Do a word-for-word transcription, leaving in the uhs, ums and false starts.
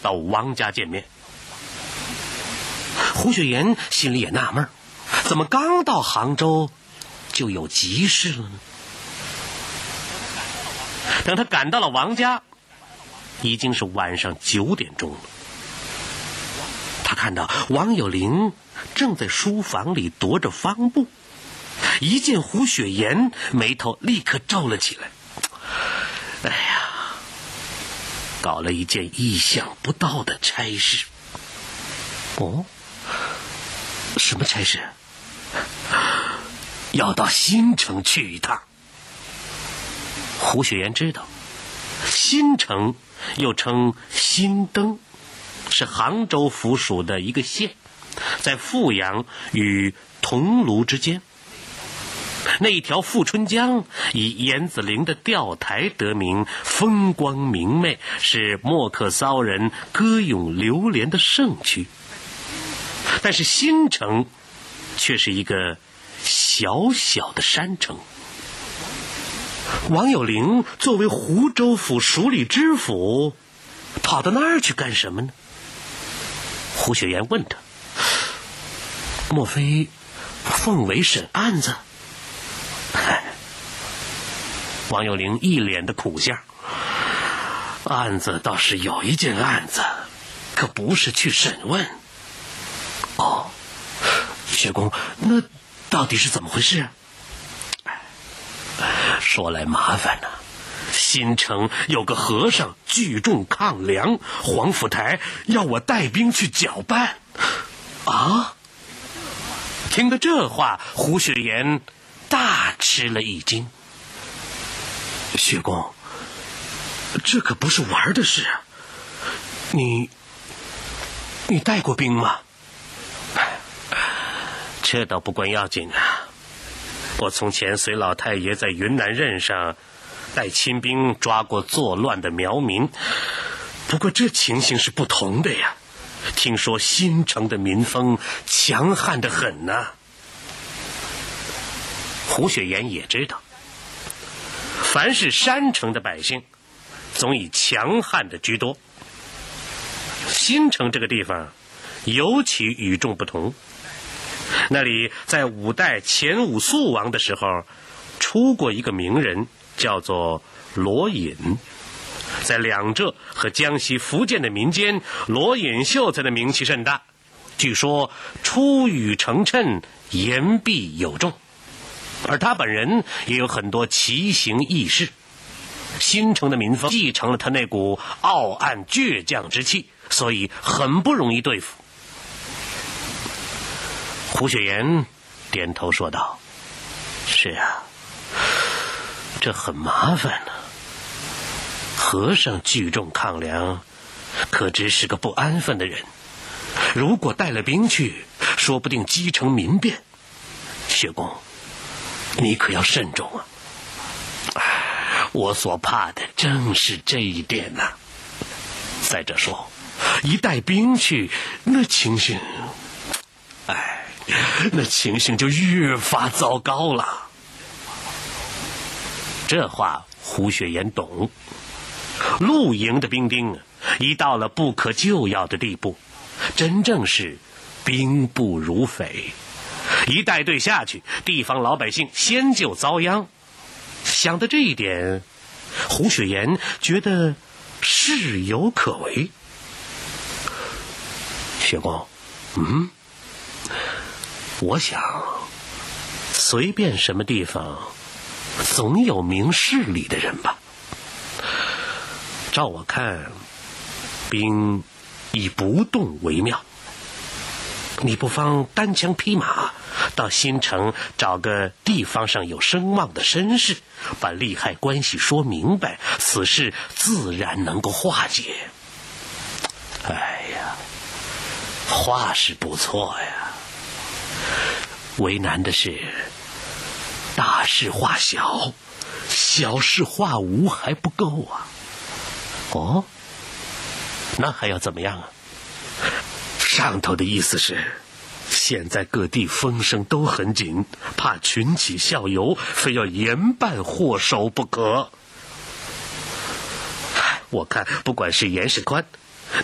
到王家见面。胡雪岩心里也纳闷，怎么刚到杭州就有急事了呢？等他赶到了王家，已经是晚上九点钟了。他看到王有龄正在书房里踱着方步，一见胡雪岩，眉头立刻皱了起来。哎呀，搞了一件意想不到的差事。哦，什么差事？要到新城去一趟。胡雪岩知道，新城又称新登，是杭州府属的一个县，在富阳与桐庐之间。那一条富春江以严子陵的钓台得名，风光明媚，是墨客骚人歌咏流连的盛区。但是新城却是一个小小的山城。王有龄作为湖州府署理知府，跑到那儿去干什么呢？胡雪岩问他，莫非奉为审案子？王有龄一脸的苦相，案子倒是有一件案子，可不是去审问。哦，薛公，那到底是怎么回事啊？说来麻烦呢、啊，新城有个和尚聚众抗梁，黄府台要我带兵去搅拌。啊！听得这话，胡雪岩大吃了一惊。薛公，这可不是玩的事啊！你，你带过兵吗？这倒不关要紧啊。我从前随老太爷在云南任上带亲兵抓过作乱的苗民，不过这情形是不同的呀。听说新城的民风强悍得很呐、啊。胡雪岩也知道，凡是山城的百姓总以强悍的居多，新城这个地方尤其与众不同。那里在五代前五肃王的时候出过一个名人，叫做罗隐。在两浙和江西福建的民间，罗隐秀才的名气甚大，据说出语成谶，言必有重，而他本人也有很多奇行异事。新城的民风继承了他那股傲岸倔强之气，所以很不容易对付。胡雪岩点头说道，是啊，这很麻烦呢、啊。和尚聚众抗梁，可知是个不安分的人，如果带了兵去，说不定激成民变。薛公，你可要慎重啊！我所怕的正是这一点呐、啊。再者说，一带兵去，那情形，哎，那情形就越发糟糕了。这话胡雪岩懂。露营的兵丁已到了不可救药的地步，真正是兵不如匪。一带队下去，地方老百姓先就遭殃。想到这一点，胡雪岩觉得事有可为。薛公，嗯，我想随便什么地方总有明事理的人吧。照我看，兵以不动为妙。你不妨单枪匹马到新城找个地方上有声望的绅士，把利害关系说明白，此事自然能够化解。哎呀，话是不错呀，为难的是大事化小，小事化无还不够啊。哦，那还要怎么样啊？上头的意思是，现在各地风声都很紧，怕群起效尤，非要严办祸首不可。我看不管是严世宽